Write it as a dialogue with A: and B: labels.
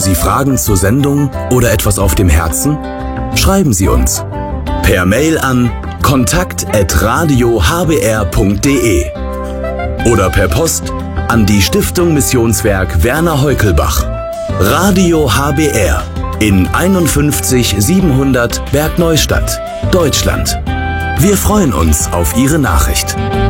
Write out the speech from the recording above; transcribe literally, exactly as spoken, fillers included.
A: Sie Fragen zur Sendung oder etwas auf dem Herzen? Schreiben Sie uns per Mail an kontakt at radio h b r punkt d e oder per Post an die Stiftung Missionswerk Werner Heukelbach, Radio H B R in einundfünfzig siebenhundert Bergneustadt, Deutschland. Wir freuen uns auf Ihre Nachricht.